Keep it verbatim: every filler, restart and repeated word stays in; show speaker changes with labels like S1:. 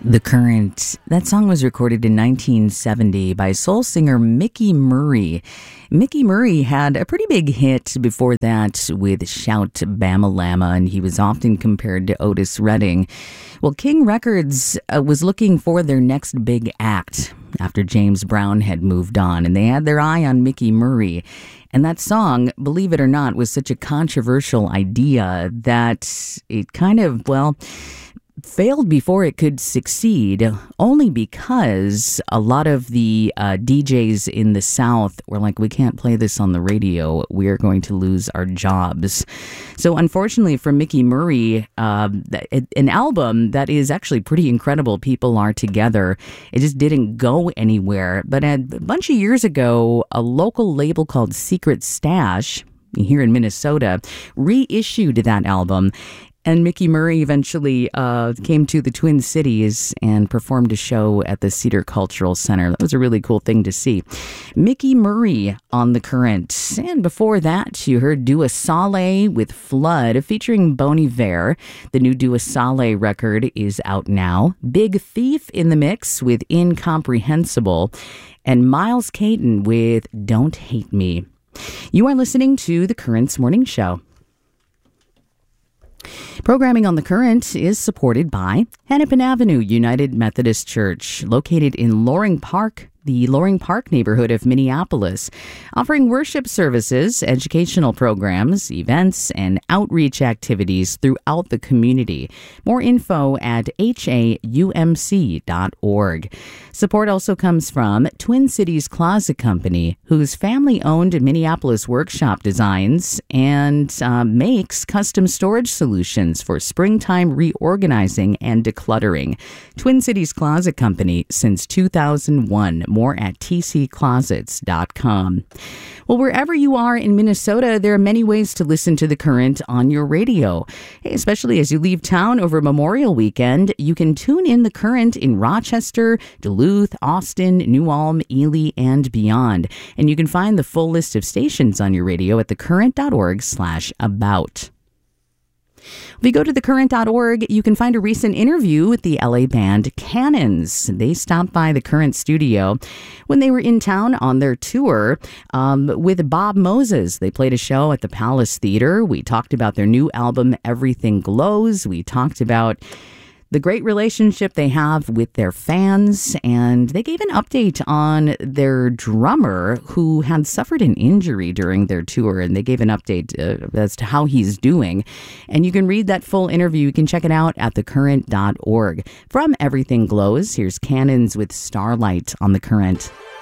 S1: The Current. That song was recorded in nineteen seventy by soul singer Mickey Murray. Mickey Murray had a pretty big hit before that with Shout Bama Lama, and he was often compared to Otis Redding. Well, King Records uh, was looking for their next big act after James Brown had moved on, and they had their eye on Mickey Murray. And that song, believe it or not, was such a controversial idea that it kind of, well, failed before it could succeed, only because a lot of the uh, D Js in the South were like, we can't play this on the radio. We're going to lose our jobs. So unfortunately for Mickey Murray, uh, an album that is actually pretty incredible, People Are Together, it just didn't go anywhere. But a bunch of years ago, a local label called Secret Stash here in Minnesota reissued that album. And Mickey Murray eventually uh, came to the Twin Cities and performed a show at the Cedar Cultural Center. That was a really cool thing to see. Mickey Murray on The Current. And before that, you heard Dua Saleh with Flood featuring Bon Iver. The new Dua Saleh record is out now. Big Thief in the mix with Incomprehensible. And Miles Caton with Don't Hate Me. You are listening to The Current's Morning Show. Programming on The Current is supported by Hennepin Avenue United Methodist Church, located in Loring Park, the Loring Park neighborhood of Minneapolis, offering worship services, educational programs, events, and outreach activities throughout the community. More info at H A U M C dot org. Support also comes from Twin Cities Closet Company, whose family-owned Minneapolis workshop designs and uh, makes custom storage solutions for springtime reorganizing and decluttering. Twin Cities Closet Company since two thousand one. More at T C closets dot com. Well, wherever you are in Minnesota, there are many ways to listen to The Current on your radio. Hey, especially as you leave town over Memorial Weekend, you can tune in The Current in Rochester, Duluth, Austin, New Ulm, Ely, and beyond. And you can find the full list of stations on your radio at thecurrent.org slash about. If you go to the current dot org, you can find a recent interview with the L A band Cannons. They stopped by the Current studio when they were in town on their tour um, with Bob Moses. They played a show at the Palace Theater. We talked about their new album, Everything Glows. We talked about the great relationship they have with their fans, and they gave an update on their drummer who had suffered an injury during their tour, and they gave an update uh, as to how he's doing. And you can read that full interview. You can check it out at the current dot org. From Everything Glows, here's Cannons with Starlight on The Current.